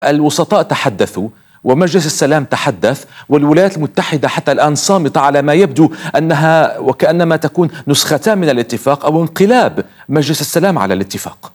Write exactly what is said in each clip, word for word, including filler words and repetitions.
الوسطاء تحدثوا ومجلس السلام تحدث، والولايات المتحدة حتى الآن صامتة على ما يبدو أنها وكأنما تكون نسختان من الاتفاق أو انقلاب مجلس السلام على الاتفاق.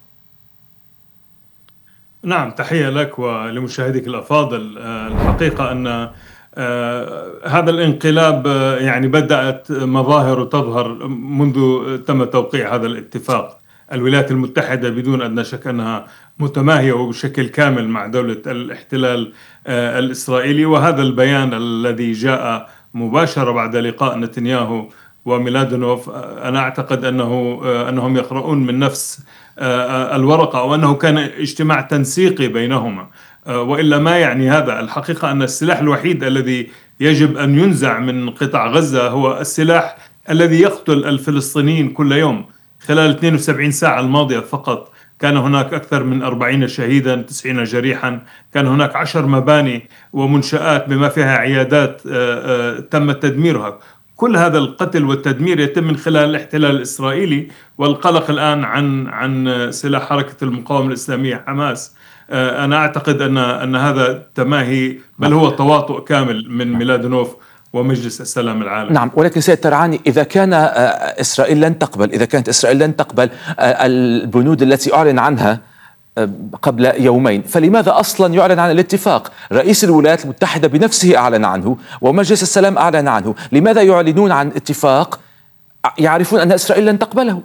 نعم، تحية لك ولمشاهديك الأفاضل. الحقيقة أن هذا الانقلاب يعني بدأت مظاهر تظهر منذ تم توقيع هذا الاتفاق. الولايات المتحدة بدون أدنى شك أنها متماهية وبشكل كامل مع دولة الاحتلال الإسرائيلي، وهذا البيان الذي جاء مباشرة بعد لقاء نتنياهو وميلادونوف أنا أعتقد أنه أنهم يقرؤون من نفس الورقة، وأنه كان اجتماع تنسيقي بينهما، وإلا ما يعني هذا. الحقيقة أن السلاح الوحيد الذي يجب أن ينزع من قطاع غزة هو السلاح الذي يقتل الفلسطينيين كل يوم. خلال اثنتين وسبعين ساعة الماضية فقط كان هناك أكثر من أربعين شهيدا، تسعين جريحا، كان هناك عشر مباني ومنشآت بما فيها عيادات تم تدميرها. كل هذا القتل والتدمير يتم من خلال الاحتلال الإسرائيلي، والقلق الآن عن عن سلاح حركة المقاومة الإسلامية حماس. أنا أعتقد أن أن هذا تماهي، بل هو تواطؤ كامل من ميلادونوف ومجلس السلام العالمي. نعم، ولكن سيد ترعاني، إذا كان إسرائيل لن تقبل إذا كانت إسرائيل لن تقبل البنود التي أعلن عنها قبل يومين، فلماذا أصلا يعلن عن الاتفاق؟ رئيس الولايات المتحدة بنفسه أعلن عنه ومجلس السلام أعلن عنه، لماذا يعلنون عن اتفاق يعرفون أن إسرائيل لن تقبله؟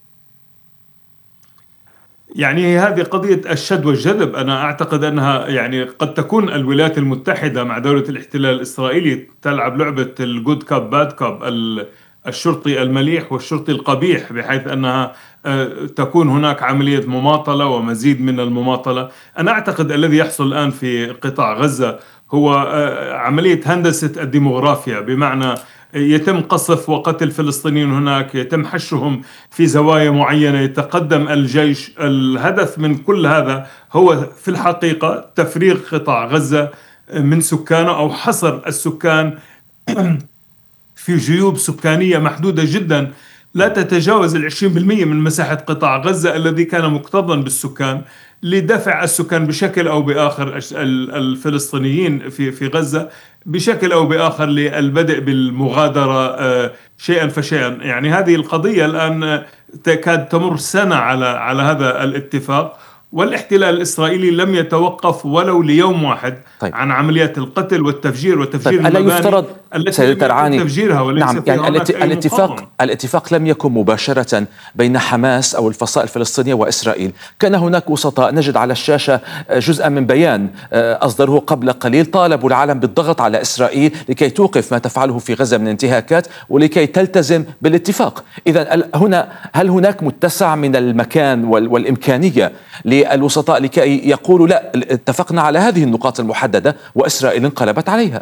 يعني هذه قضية الشد والجذب. أنا أعتقد أنها يعني قد تكون الولايات المتحدة مع دولة الاحتلال الإسرائيلي تلعب لعبة الجود كاب باد كاب، الشرطي المليح والشرطي القبيح، بحيث أنها تكون هناك عملية مماطلة ومزيد من المماطلة. أنا أعتقد الذي يحصل الآن في قطاع غزة هو عملية هندسة الديموغرافيا، بمعنى يتم قصف وقتل الفلسطينيين هناك، يتم حشرهم في زوايا معينة، يتقدم الجيش. الهدف من كل هذا هو في الحقيقة تفريغ قطاع غزة من سكانه أو حصر السكان في جيوب سكانية محدودة جدا لا تتجاوز العشرين بالمئة من مساحة قطاع غزة الذي كان مكتظا بالسكان، لدفع السكان بشكل أو بآخر الفلسطينيين في في غزة بشكل أو بآخر للبدء بالمغادرة شيئا فشيئا. يعني هذه القضية الآن تكاد تمر سنة على على هذا الاتفاق، والاحتلال الإسرائيلي لم يتوقف ولو ليوم واحد طيب. عن عمليات القتل والتفجير وتفجير طيب. المباني يفترض التي تم تفجيرها، وليس نعم يعني الاتفاق الاتفاق لم يكن مباشرة بين حماس أو الفصائل الفلسطينية وإسرائيل. كان هناك وسطاء. نجد على الشاشة جزءا من بيان أصدره قبل قليل طالبوا العالم بالضغط على إسرائيل لكي توقف ما تفعله في غزة من انتهاكات ولكي تلتزم بالاتفاق. إذن هنا هل هناك متسع من المكان والإمكانية للوسطاء لكي يقولوا لا، اتفقنا على هذه النقاط المحددة وإسرائيل انقلبت عليها؟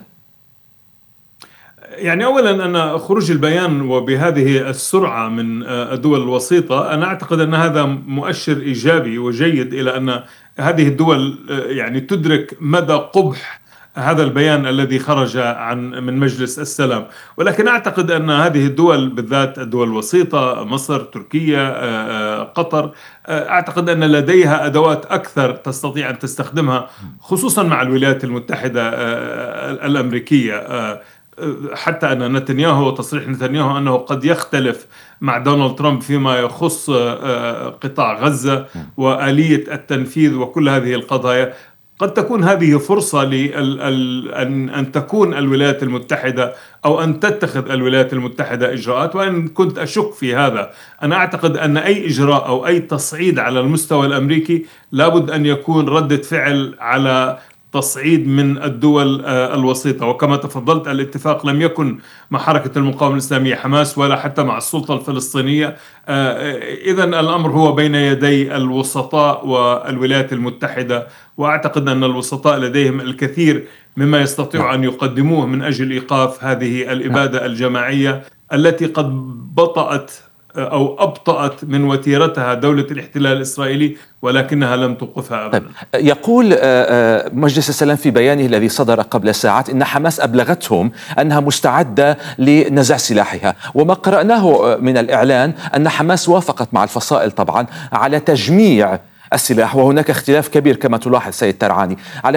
يعني أولا أن خروج البيان وبهذه السرعة من الدول الوسيطة أنا أعتقد أن هذا مؤشر إيجابي وجيد إلى أن هذه الدول يعني تدرك مدى قبح هذا البيان الذي خرج عن من مجلس السلام. ولكن أعتقد أن هذه الدول بالذات الدول الوسيطة، مصر، تركيا، قطر، أعتقد أن لديها أدوات أكثر تستطيع أن تستخدمها، خصوصا مع الولايات المتحدة الأمريكية. حتى أن نتنياهو تصريح نتنياهو أنه قد يختلف مع دونالد ترامب فيما يخص قطاع غزة وآلية التنفيذ وكل هذه القضايا. قد تكون هذه فرصة لأن تكون الولايات المتحدة أو أن تتخذ الولايات المتحدة إجراءات، وأن كنت أشك في هذا. أنا أعتقد أن أي إجراء أو أي تصعيد على المستوى الأمريكي لابد أن يكون ردة فعل على تصعيد من الدول الوسيطة. وكما تفضلت الاتفاق لم يكن مع حركة المقاومة الإسلامية حماس ولا حتى مع السلطة الفلسطينية. إذن الأمر هو بين يدي الوسطاء والولايات المتحدة، وأعتقد أن الوسطاء لديهم الكثير مما يستطيعوا أن يقدموه من أجل إيقاف هذه الإبادة الجماعية التي قد بطأت أو أبطأت من وتيرتها دولة الاحتلال الإسرائيلي، ولكنها لم توقفها أبدا. طيب. يقول مجلس السلام في بيانه الذي صدر قبل ساعات إن حماس أبلغتهم أنها مستعدة لنزع سلاحها، وما قرأناه من الإعلان أن حماس وافقت مع الفصائل طبعا على تجميع السلاح، وهناك اختلاف كبير كما تلاحظ سيد ترعاني على